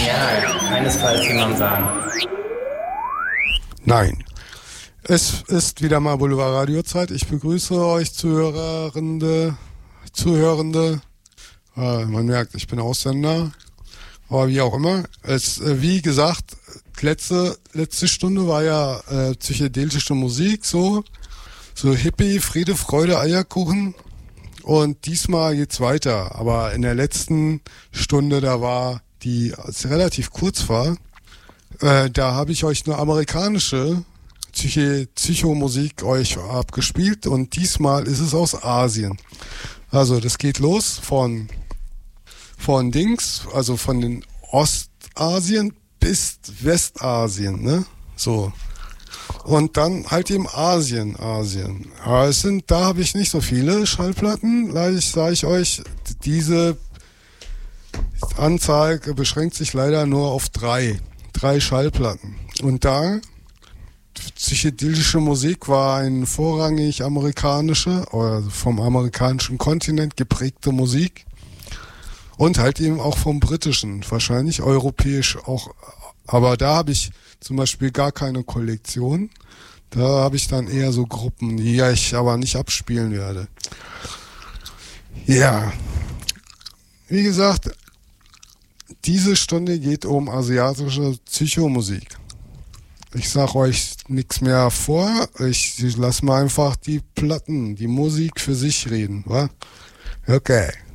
Ja, keinesfalls jemand sagen. Nein. Es ist wieder mal Boulevard Radio Zeit. Ich begrüße euch Zuhörende. Man merkt, ich bin Ausländer. Aber wie auch immer. Wie gesagt, letzte Stunde war ja psychedelische Musik, so Hippie, Friede, Freude, Eierkuchen. Und diesmal geht's weiter. Aber in der letzten Stunde, da war die relativ kurz war, da habe ich euch eine amerikanische Psychomusik euch abgespielt und diesmal ist es aus Asien. Also das geht los von Dings, also von den Ostasien bis Westasien, ne? So. Und dann halt eben Asien. Aber da habe ich nicht so viele Schallplatten, sage ich euch. Diese Anzahl beschränkt sich leider nur auf drei Schallplatten. Und da psychedelische Musik war eine vorrangig amerikanische, oder vom amerikanischen Kontinent geprägte Musik. Und halt eben auch vom britischen, wahrscheinlich europäisch auch. Aber da habe ich zum Beispiel gar keine Kollektion. Da habe ich dann eher so Gruppen, die ich aber nicht abspielen werde. Ja, wie gesagt, diese Stunde geht um asiatische Psychomusik. Ich sag euch nichts mehr vor. Ich lasse mal einfach die Musik für sich reden, wa? Okay.